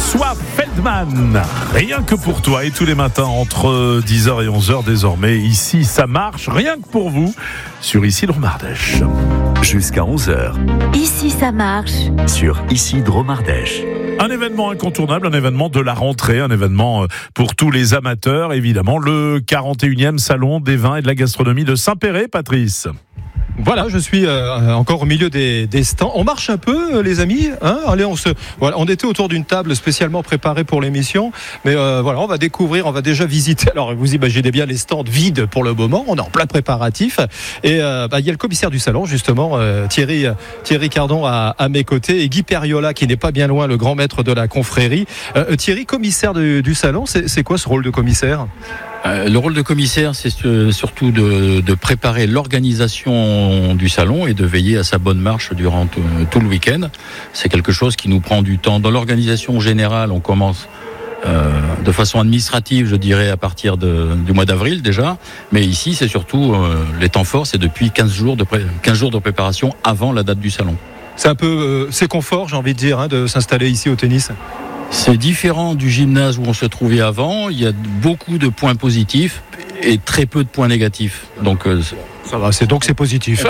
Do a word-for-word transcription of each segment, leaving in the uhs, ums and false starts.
François Feldman, rien que pour toi, et tous les matins entre dix heures et onze heures désormais, ici ça marche, rien que pour vous, sur Ici Dromardèche. Jusqu'à onze heures. Ici ça marche. Sur Ici Dromardèche. Un événement incontournable, un événement de la rentrée, un événement pour tous les amateurs, évidemment, le quarante et unième salon des vins et de la gastronomie de Saint-Péray, Patrice. Voilà, je suis euh, encore au milieu des, des stands. On marche un peu, euh, les amis. Hein Allez, on se, voilà, on était autour d'une table spécialement préparée pour l'émission, mais euh, voilà, on va découvrir, on va déjà visiter. Alors, vous imaginez bien les stands vides pour le moment. On est en plein préparatif, et euh, bah, il y a le commissaire du salon, justement, euh, Thierry Thierry Cardon à, à mes côtés, et Guy Periola qui n'est pas bien loin, le grand maître de la confrérie. Euh, Thierry, commissaire du, du salon, c'est, c'est quoi ce rôle de commissaire ? Euh, le rôle de commissaire, c'est surtout de, de préparer l'organisation du salon et de veiller à sa bonne marche durant tout, tout le week-end. C'est quelque chose qui nous prend du temps. Dans l'organisation générale, on commence euh, de façon administrative, je dirais, à partir de, du mois d'avril déjà. Mais ici, c'est surtout euh, les temps forts, c'est depuis quinze jours de, pré- quinze jours de préparation avant la date du salon. C'est un peu, euh, c'est confort, j'ai envie de dire, hein, de s'installer ici au tennis. C'est différent du gymnase où on se trouvait avant. Il y a beaucoup de points positifs et très peu de points négatifs. Donc euh, ça va, c'est donc c'est positif.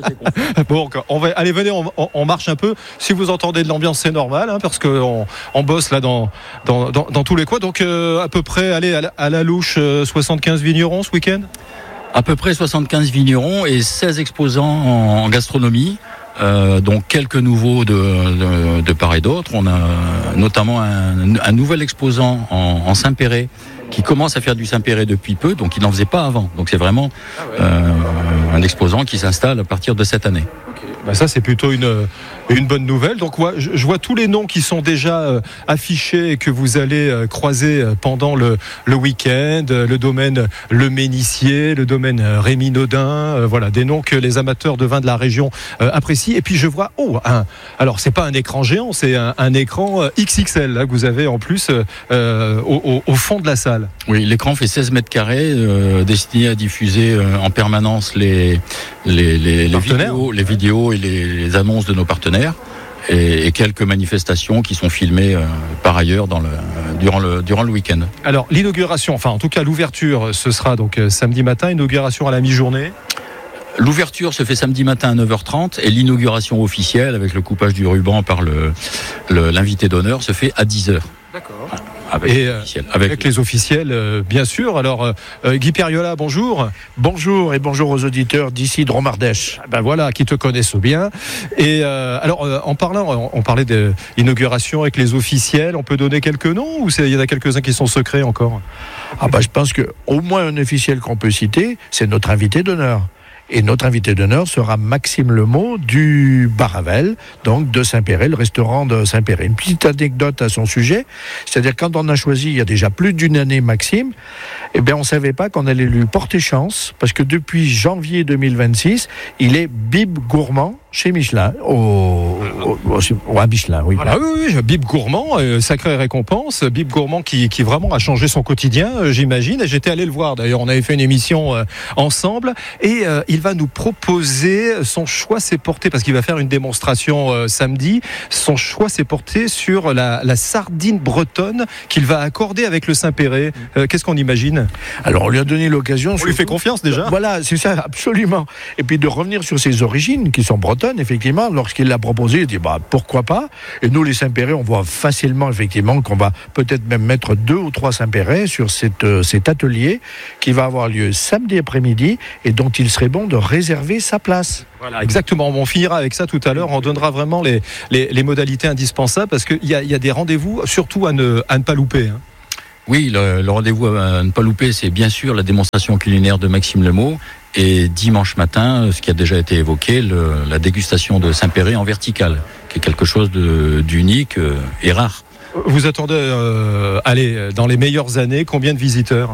Bon, on va allez, venez, on, on marche un peu. Si vous entendez de l'ambiance, c'est normal, hein, parce que on, on bosse là dans dans, dans dans tous les coins. Donc euh, à peu près, allez à la, à la louche, euh, soixante-quinze vignerons ce week-end. À peu près soixante-quinze vignerons et seize exposants en, en gastronomie. Euh, donc quelques nouveaux de, de, de part et d'autre. On a notamment un, un nouvel exposant en, en Saint-Péray qui commence à faire du Saint-Péray depuis peu, donc il n'en faisait pas avant. Donc c'est vraiment euh, un exposant qui s'installe à partir de cette année. Ben ça c'est plutôt une, une bonne nouvelle. Donc ouais, je, je vois tous les noms qui sont déjà euh, affichés et que vous allez euh, croiser pendant le, le week-end. Le domaine Le Ménissier, le domaine Rémi Naudin, euh, voilà des noms que les amateurs de vin de la région euh, apprécient. Et puis je vois, oh, un, alors c'est pas un écran géant, c'est un, un écran X X L là, que vous avez en plus euh, au, au, au fond de la salle. Oui, l'écran fait seize mètres carrés, euh, destiné à diffuser euh, en permanence les, les, les, les vidéos, les vidéos et les, les annonces de nos partenaires et, et quelques manifestations qui sont filmées euh, par ailleurs dans le, durant, le, durant le week-end. Alors l'inauguration, enfin en tout cas l'ouverture, ce sera donc euh, samedi matin, inauguration à la mi-journée. L'ouverture se fait samedi matin à neuf heures trente et l'inauguration officielle avec le coupage du ruban par le, le, l'invité d'honneur se fait à dix heures. D'accord. Avec, et, les officiels, avec, avec les officiels, euh, bien sûr. Alors, euh, Guy Periola, bonjour. Bonjour et bonjour aux auditeurs d'ici Dromardèche. Ben voilà, qui te connaissent bien. Et euh, alors, euh, en parlant, on parlait d'inauguration avec les officiels. On peut donner quelques noms ou il y en a quelques-uns qui sont secrets encore? Ah ben, je pense que au moins un officiel qu'on peut citer, c'est notre invité d'honneur. Et notre invité d'honneur sera Maxime Lemot du Baravel, donc de Saint-Péray, le restaurant de Saint-Péray. Une petite anecdote à son sujet, c'est-à-dire quand on a choisi il y a déjà plus d'une année Maxime, eh bien on ne savait pas qu'on allait lui porter chance, parce que depuis janvier deux mille vingt-six, il est bib gourmand chez Michelin, au, au, au, à Michelin, oui. Voilà, oui, oui, bib gourmand, euh, sacrée récompense, bib gourmand qui, qui vraiment a changé son quotidien, euh, j'imagine. Et j'étais allé le voir, d'ailleurs, on avait fait une émission euh, ensemble, et euh, il va nous proposer, son choix s'est porté, parce qu'il va faire une démonstration euh, samedi, son choix s'est porté sur la, la sardine bretonne qu'il va accorder avec le Saint-Péray. Euh, qu'est-ce qu'on imagine? Alors on lui a donné l'occasion... On surtout, lui fait confiance déjà. Voilà, c'est ça, absolument. Et puis de revenir sur ses origines, qui sont bretonnes, effectivement, lorsqu'il l'a proposé, il dit bah, pourquoi pas. Et nous, les Saint-Péray, on voit facilement, effectivement, qu'on va peut-être même mettre deux ou trois Saint-Péray sur cette, euh, cet atelier qui va avoir lieu samedi après-midi et dont il serait bon de réserver sa place. Voilà, exactement. On finira avec ça tout à l'heure. On donnera vraiment les, les, les modalités indispensables parce qu'il y a, y a des rendez-vous, surtout à ne, à ne pas louper. Hein. Oui, le, le rendez-vous à ne pas louper, c'est bien sûr la démonstration culinaire de Maxime Lemot. Et dimanche matin, ce qui a déjà été évoqué, le, la dégustation de Saint-Péray en vertical, qui est quelque chose de, d'unique euh, et rare. Vous attendez, euh, allez, dans les meilleures années, combien de visiteurs ?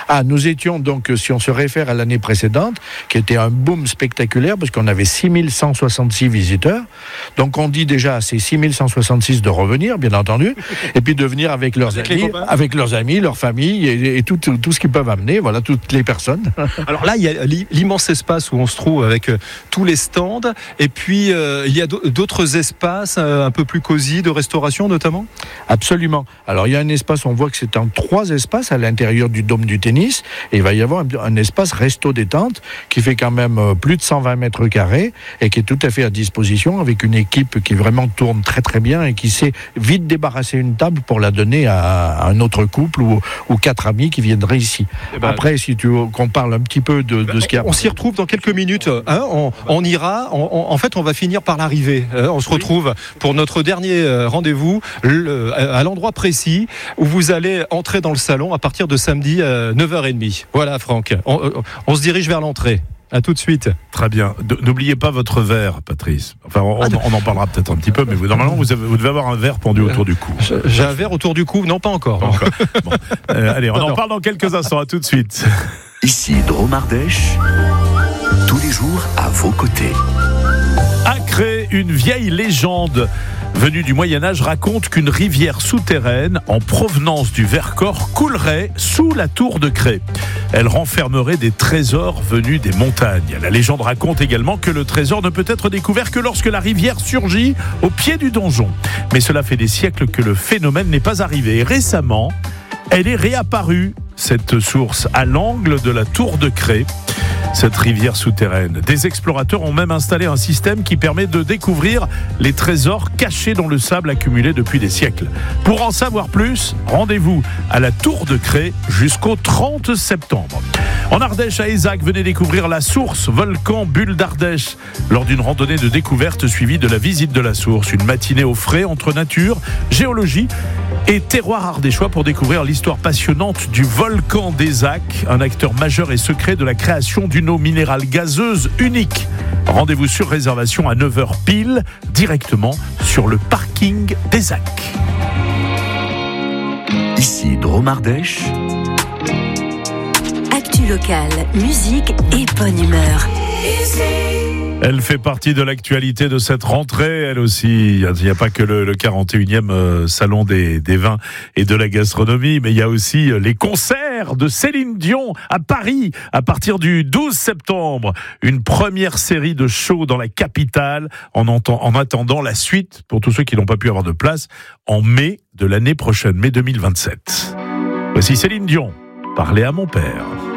Ah, nous étions donc, si on se réfère à l'année précédente, qui était un boom spectaculaire, parce qu'on avait six mille cent soixante-six visiteurs. Donc on dit déjà à ces six mille cent soixante-six de revenir, bien entendu, et puis de venir avec leurs Avec amis, avec leurs amis, leurs familles, et, et tout, tout, tout ce qu'ils peuvent amener, voilà, toutes les personnes. Alors là, il y a l'immense espace où on se trouve avec tous les stands, et puis euh, il y a d'autres espaces euh, un peu plus cosy, de restauration notamment. Absolument. Alors il y a un espace, on voit que c'est en trois espaces à l'intérieur du dôme du tennis, et il va y avoir un, un espace resto détente qui fait quand même plus de cent vingt mètres carrés et qui est tout à fait à disposition avec une équipe qui vraiment tourne très très bien et qui sait vite débarrasser une table pour la donner à un autre couple ou, ou quatre amis qui viendraient ici. Eh ben, après, si tu veux qu'on parle un petit peu de, de ce qu'il y a... On s'y retrouve dans quelques minutes. Hein, on, on ira. On, on, en fait, on va finir par l'arrivée. Euh, on se retrouve pour notre dernier rendez-vous le, à l'endroit précis où vous allez entrer dans le salon à partir de samedi à neuf heures trente. Voilà, Franck. On, on se dirige vers l'entrée. À tout de suite. Très bien. De, n'oubliez pas votre verre, Patrice. Enfin, on, ah, on en parlera peut-être un petit peu, mais vous, normalement, vous, avez, vous devez avoir un verre pendu autour du cou. J'ai un verre autour du cou. Non, pas encore. Pas encore. Bon. Euh, allez, on non, en non. parle dans quelques instants. À tout de suite. Ici Drôme Ardèche, tous les jours à vos côtés. Acré, une vieille légende venue du Moyen-Âge raconte qu'une rivière souterraine en provenance du Vercors coulerait sous la tour de Cré. Elle renfermerait des trésors venus des montagnes. La légende raconte également que le trésor ne peut être découvert que lorsque la rivière surgit au pied du donjon. Mais cela fait des siècles que le phénomène n'est pas arrivé. Et récemment, elle est réapparue, cette source, à l'angle de la tour de Cré. Cette rivière souterraine. Des explorateurs ont même installé un système qui permet de découvrir les trésors cachés dans le sable accumulé depuis des siècles. Pour en savoir plus, rendez-vous à la Tour de Cré jusqu'au trente septembre. En Ardèche, à Ézac, venez découvrir la source volcan Bulle d'Ardèche lors d'une randonnée de découverte suivie de la visite de la source. Une matinée au frais entre nature, géologie et terroir ardéchois pour découvrir l'histoire passionnante du volcan d'Ézac, un acteur majeur et secret de la création d'une eau minérale gazeuse unique. Rendez-vous sur réservation à neuf heures pile, directement sur le parking d'Ézac. Ici Drôme Ardèche. Actu locale, musique et bonne humeur. Elle fait partie de l'actualité de cette rentrée, elle aussi. Il n'y a pas que le, le quarante et unième salon des, des vins et de la gastronomie, mais il y a aussi les concerts de Céline Dion à Paris à partir du douze septembre. Une première série de shows dans la capitale en, entend, en attendant la suite, pour tous ceux qui n'ont pas pu avoir de place, en mai de l'année prochaine, mai deux mille vingt-sept. Voici Céline Dion, Parlez à mon père.